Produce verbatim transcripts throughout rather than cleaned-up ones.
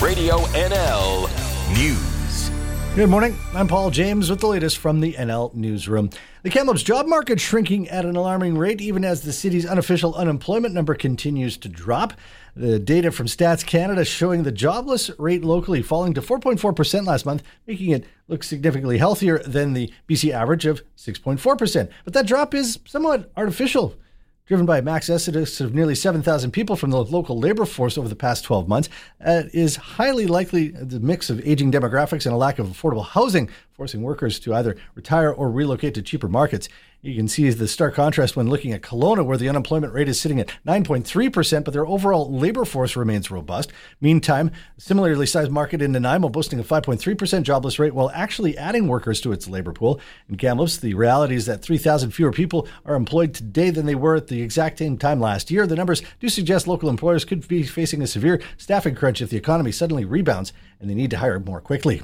Radio N L News. Good morning. I'm Paul James with the latest from the N L Newsroom. The Kamloops job market shrinking at an alarming rate, even as the city's unofficial unemployment number continues to drop. The data from Stats Canada showing the jobless rate locally falling to four point four percent last month, making it look significantly healthier than the B C average of six point four percent. But that drop is somewhat artificial. Driven by a max exodus of nearly seven thousand people from the local labor force over the past twelve months, uh, is highly likely the mix of aging demographics and a lack of affordable housing, forcing workers to either retire or relocate to cheaper markets. You can see the stark contrast when looking at Kelowna, where the unemployment rate is sitting at nine point three percent, but their overall labor force remains robust. Meantime, a similarly sized market in Nanaimo boasting a five point three percent jobless rate while actually adding workers to its labor pool. In Kamloops, the reality is that three thousand fewer people are employed today than they were at the exact same time last year. The numbers do suggest local employers could be facing a severe staffing crunch if the economy suddenly rebounds and they need to hire more quickly.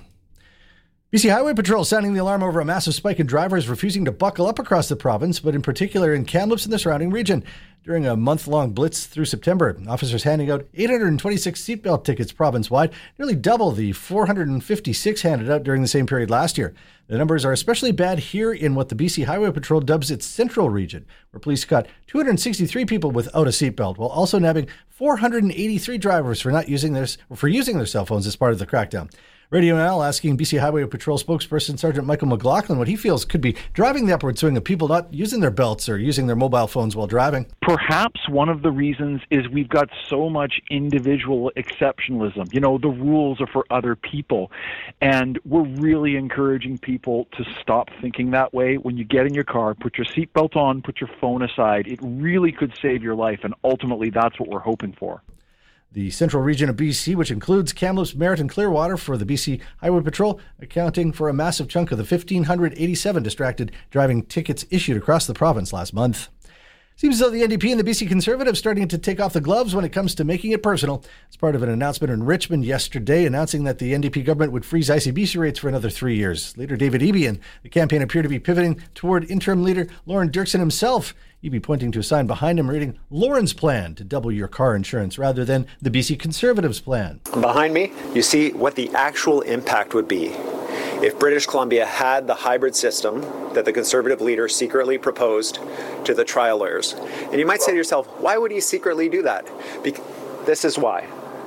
B C Highway Patrol sounding the alarm over a massive spike in drivers refusing to buckle up across the province, but in particular in Kamloops and the surrounding region. During a month-long blitz through September, officers handing out eight hundred twenty-six seatbelt tickets province-wide, nearly double the four hundred fifty-six handed out during the same period last year. The numbers are especially bad here in what the B C Highway Patrol dubs its central region, where police caught two hundred sixty-three people without a seatbelt, while also nabbing four hundred eighty-three drivers for not using their for using their cell phones as part of the crackdown. Radio N L asking B C Highway Patrol spokesperson Sergeant Michael McLaughlin what he feels could be driving the upward swing of people not using their belts or using their mobile phones while driving. Perhaps one of the reasons is we've got so much individual exceptionalism. You know, the rules are for other people. And we're really encouraging people to stop thinking that way. When you get in your car, put your seatbelt on, put your phone aside. It really could save your life. And ultimately, that's what we're hoping for. The central region of B C, which includes Kamloops, Merritt, and Clearwater for the B C Highway Patrol, accounting for a massive chunk of the one thousand five hundred eighty-seven distracted driving tickets issued across the province last month. Seems as though the N D P and the B C Conservatives starting to take off the gloves when it comes to making it personal. As part of an announcement in Richmond yesterday announcing that the N D P government would freeze I C B C rates for another three years. Leader David Eby and the campaign appear to be pivoting toward interim leader Lauren Dirksen himself. Eby pointing to a sign behind him reading Lauren's plan to double your car insurance rather than the B C Conservatives' plan. Behind me, you see what the actual impact would be if British Columbia had the hybrid system that the Conservative leader secretly proposed to the trial lawyers. And you might say to yourself, why would he secretly do that? Be- this is why.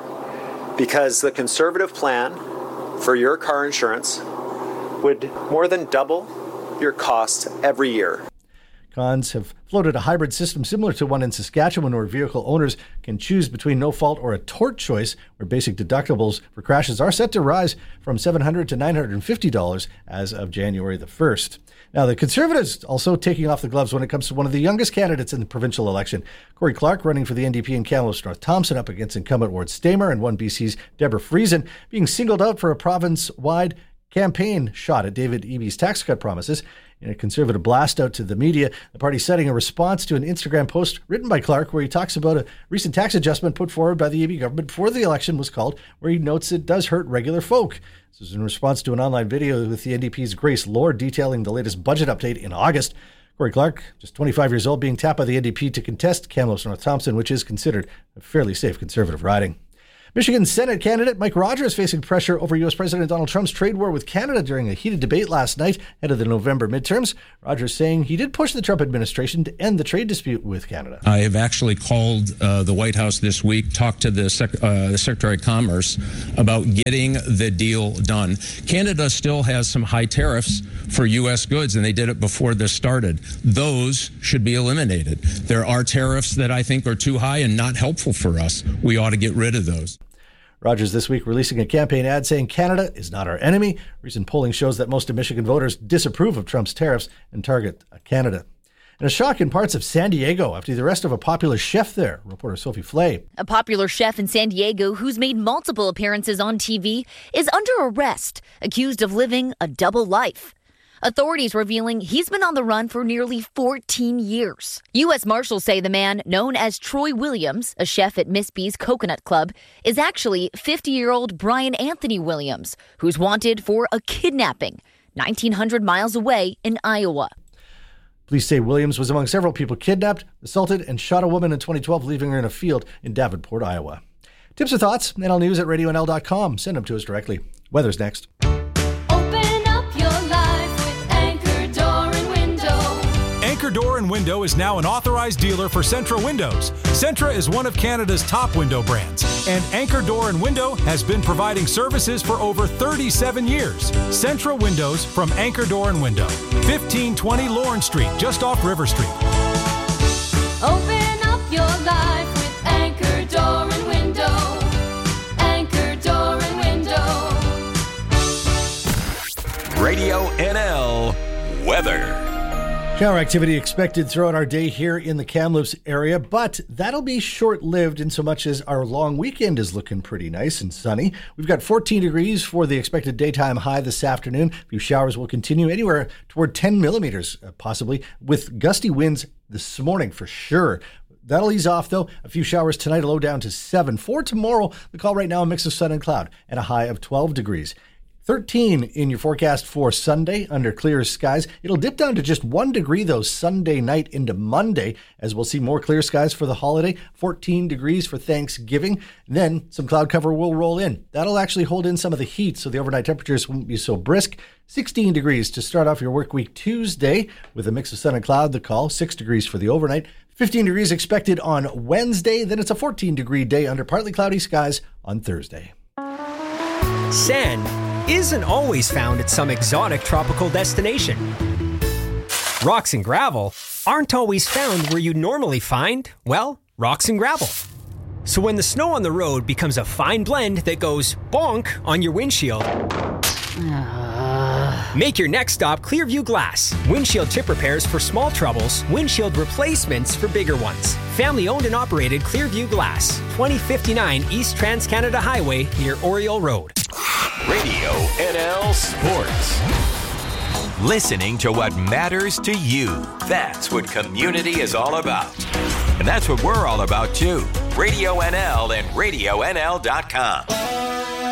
Because the Conservative plan for your car insurance would more than double your costs every year. Cons have floated a hybrid system similar to one in Saskatchewan where vehicle owners can choose between no fault or a tort choice, where basic deductibles for crashes are set to rise from seven hundred dollars to nine hundred fifty dollars as of January the first. Now, the Conservatives also taking off the gloves when it comes to one of the youngest candidates in the provincial election. Corey Clark running for the N D P in Kamloops North Thompson up against incumbent Ward Stamer and one B C's Deborah Friesen, being singled out for a province-wide campaign shot at David Eby's tax cut promises. In a Conservative blast out to the media, the party citing a response to an Instagram post written by Clark where he talks about a recent tax adjustment put forward by the Eby government before the election was called, where he notes it does hurt regular folk. This was in response to an online video with the N D P's Grace Lord detailing the latest budget update in August. Corey Clark, just twenty-five years old, being tapped by the N D P to contest Kamloops North Thompson, which is considered a fairly safe Conservative riding. Michigan Senate candidate Mike Rogers facing pressure over U S President Donald Trump's trade war with Canada during a heated debate last night ahead of the November midterms. Rogers saying he did push the Trump administration to end the trade dispute with Canada. I have actually called uh, the White House this week, talked to the, Sec- uh, the Secretary of Commerce about getting the deal done. Canada still has some high tariffs for U S goods, and they did it before this started. Those should be eliminated. There are tariffs that I think are too high and not helpful for us. We ought to get rid of those. Rogers this week releasing a campaign ad saying Canada is not our enemy. Recent polling shows that most of Michigan voters disapprove of Trump's tariffs and target Canada. And a shock in parts of San Diego after the arrest of a popular chef there. Reporter Sophie Flay. A popular chef in San Diego who's made multiple appearances on T V is under arrest, accused of living a double life. Authorities revealing he's been on the run for nearly fourteen years. U S Marshals say the man, known as Troy Williams, a chef at Miss B's Coconut Club, is actually fifty-year-old Brian Anthony Williams, who's wanted for a kidnapping nineteen hundred miles away in Iowa. Police say Williams was among several people kidnapped, assaulted, and shot a woman in twenty twelve, leaving her in a field in Davenport, Iowa. Tips or thoughts? N L News at radio N L dot com. Send them to us directly. Weather's next. Open up your life with Anchor Door and Window. Anchor Door and Window is now an authorized dealer for Centra Windows. Centra is one of Canada's top window brands, and Anchor Door and Window has been providing services for over thirty-seven years. Centra Windows from Anchor Door and Window, fifteen twenty Lawrence Street, just off River Street. Open up your life with Anchor Door and Window. Anchor Door and Window. Radio N L weather. Shower activity expected throughout our day here in the Kamloops area, but that'll be short-lived in so much as our long weekend is looking pretty nice and sunny. We've got fourteen degrees for the expected daytime high this afternoon. A few showers will continue anywhere toward ten millimeters, uh, possibly, with gusty winds this morning for sure. That'll ease off, though. A few showers tonight, a low down to seven. For tomorrow, the call right now, a mix of sun and cloud and a high of twelve degrees. thirteen in your forecast for Sunday under clear skies. It'll dip down to just one degree, though, Sunday night into Monday, as we'll see more clear skies for the holiday. fourteen degrees for Thanksgiving. Then some cloud cover will roll in. That'll actually hold in some of the heat, so the overnight temperatures won't be so brisk. sixteen degrees to start off your work week Tuesday with a mix of sun and cloud, the call. six degrees for the overnight. fifteen degrees expected on Wednesday. Then it's a fourteen degree day under partly cloudy skies on Thursday. Sand isn't always found at some exotic tropical destination. Rocks and gravel aren't always found where you'd normally find, well, rocks and gravel. So when the snow on the road becomes a fine blend that goes bonk on your windshield, make your next stop Clearview Glass. Windshield chip repairs for small troubles, windshield replacements for bigger ones. Family owned and operated Clearview Glass, twenty fifty-nine East Trans-Canada Highway near Oriole Road. Radio N L Sports. Listening to what matters to you. That's what community is all about. And that's what we're all about too. Radio N L and radio N L dot com.